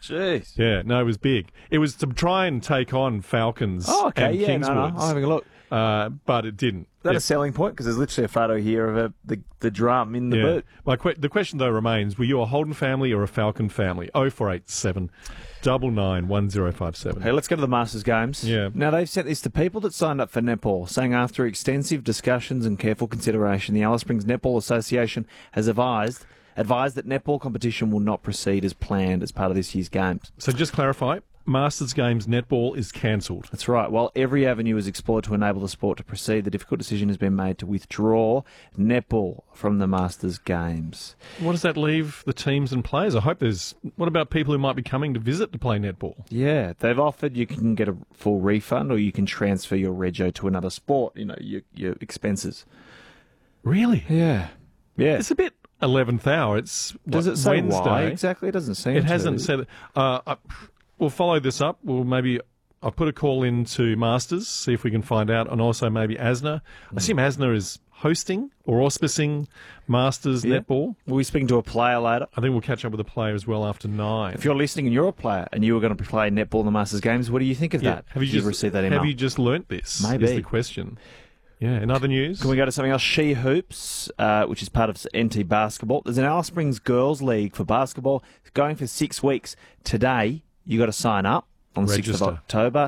Jeez. Yeah, no, it was big. It was to try and take on Falcons and Kingswoods. I'm having a look. But it didn't. Is that a selling point? Because there's literally a photo here of the drum in the boot. The question, though, remains, were you a Holden family or a Falcon family? 0487 99 1057. Hey, let's go to the Masters Games. Yeah. Now, they've sent this to people that signed up for netball, saying after extensive discussions and careful consideration, the Alice Springs Netball Association has advised that netball competition will not proceed as planned as part of this year's games. So just clarify, Masters Games netball is cancelled. That's right. While every avenue is explored to enable the sport to proceed, the difficult decision has been made to withdraw netball from the Masters Games. What does that leave the teams and players? I hope there's... What about people who might be coming to visit to play netball? Yeah, they've offered you can get a full refund or you can transfer your rego to another sport, your expenses. Really? Yeah. It's a bit 11th hour. It's Does it say Wednesday. why exactly? It doesn't seem It to. hasn't said... We'll follow this up. I'll put a call into Masters, see if we can find out, and also maybe ASNA. I assume ASNA is hosting or auspicing Masters netball. We'll be speaking to a player later. I think we'll catch up with a player as well after 9. If you're listening and you're a player and you were going to play netball in the Masters Games, what do you think of that? Have you received that email? Have you just learnt this? Maybe. Is the question. Yeah, in other news? Can we go to something else? She Hoops, which is part of NT Basketball. There's an Alice Springs Girls League for basketball. It's going for 6 weeks. Today, you got to sign up on the 6th of October.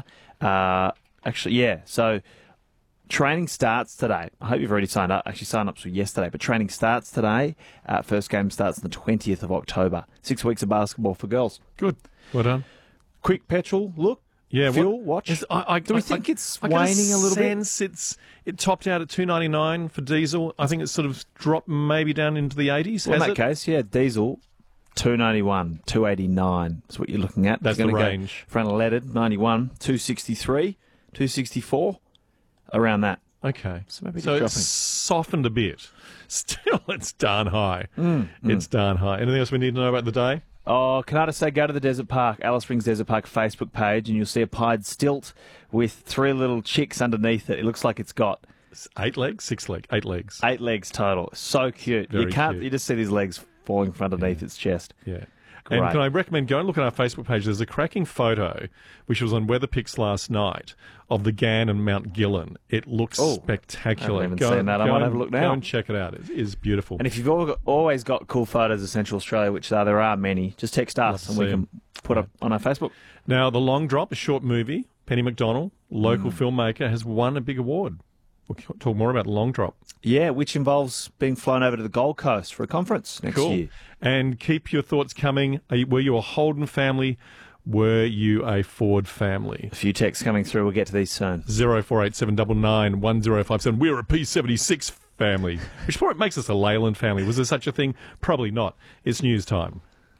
So training starts today. I hope you've already signed up. Actually, sign-ups were yesterday, but training starts today. First game starts on the 20th of October. 6 weeks of basketball for girls. Good. Well done. Quick petrol look. Yeah, fuel watch. Do we think it's waning a little bit? It topped out at $2.99 for diesel. I think it's sort of dropped maybe down into the 80s. Well, in that case, diesel. $2.91, $2.89 is what you're looking at. That's the range. For unleaded, 91, $2.63, $2.64, around that. Okay. So maybe it's softened a bit. Still, it's darn high. It's darn high. Anything else we need to know about the day? Oh, can I just say, go to the Desert Park, Alice Springs Desert Park Facebook page, and you'll see a pied stilt with 3 little chicks underneath it. It looks like it's got... 8 legs? 6 legs? 8 legs. 8 legs total. So cute. Very cute. You just see these legs falling from underneath its chest. Yeah. Great. And can I recommend, go and look at our Facebook page. There's a cracking photo, which was on Weatherpix last night, of the Ghan and Mount Gillen. It looks spectacular. I haven't seen that. I might have a look now. Go and check it out. It is beautiful. And if you've always got cool photos of Central Australia, which there are many, just text us and we can put up on our Facebook. Now, The Long Drop, a short movie, Penny McDonald, local filmmaker, has won a big award. We'll talk more about The Long Drop. Yeah, which involves being flown over to the Gold Coast for a conference next year. And keep your thoughts coming. Were you a Holden family? Were you a Ford family? A few texts coming through. We'll get to these soon. 0487 99 1057. We're a P76 family, which probably makes us a Leyland family. Was there such a thing? Probably not. It's news time.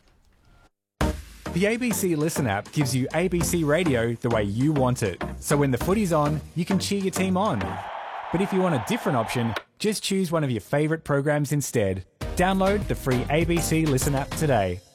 The ABC Listen app gives you ABC Radio the way you want it. So when the footy's on, you can cheer your team on. But if you want a different option, just choose one of your favourite programs instead. Download the free ABC Listen app today.